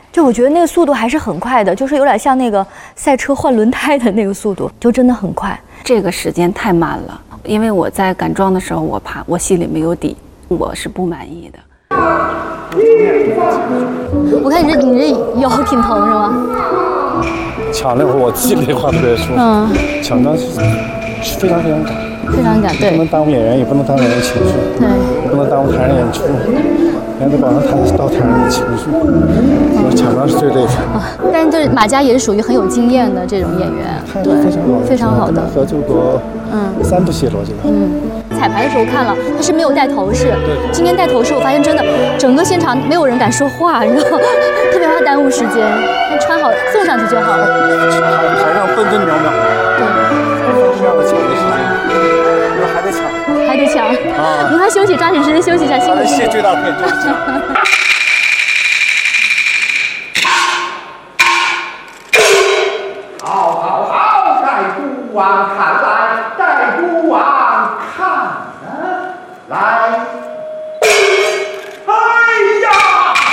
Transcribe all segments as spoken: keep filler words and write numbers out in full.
就我觉得那个速度还是很快的，就是有点像那个赛车换轮胎的那个速度，就真的很快。 这个时间太慢了，因为我在赶桩的时候，我怕我心里没有底，我是不满意的。 我看你这你这腰挺疼是吗？ 抢那会儿我自己没话特别说，嗯，抢当是非常非常赶， 非常赶，对， 不能耽误演员，也不能耽误演员情绪， 对， 也不能耽误台上演出。还得保证他到台上的情绪，我抢当是最累的。啊， 但是就是马佳也是属于很有经验的这种演员，对， 非常好， 非常好的。 合作过，嗯，三部戏了，我记得。 嗯，彩排的时候看了，他是没有带头饰。 对。 今天带头饰，我发现真的整个现场没有人敢说话，你知道吗？特别怕耽误时间。他穿好送上去就好了。 台台上分分秒秒。对。分分秒秒抢的时间，因为还得抢。 还得抢啊！你还休息，抓紧时间休息一下，辛苦。 戏最大的可以就是抢。 好好好，盖孤王看来，盖孤王看来。哎呀！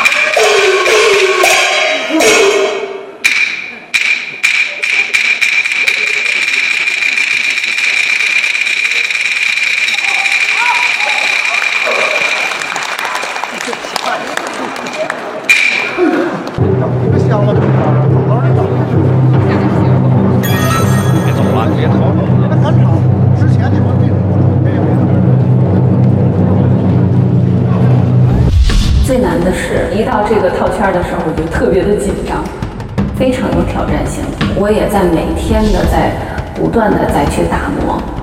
最难的是一到这个套圈的时候，我就特别的紧张，非常有挑战性。我也在每天的在不断的再去打磨。